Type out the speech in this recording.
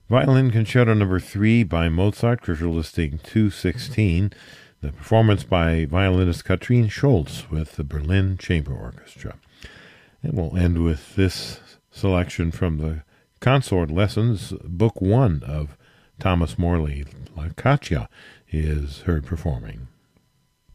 Violin Concerto Number 3 by Mozart, Crucial Listing 216. The performance by violinist Katrine Scholz with the Berlin Chamber Orchestra. And we'll end with this selection from the Consort Lessons, Book 1 of Thomas Morley. La Caccia is heard performing.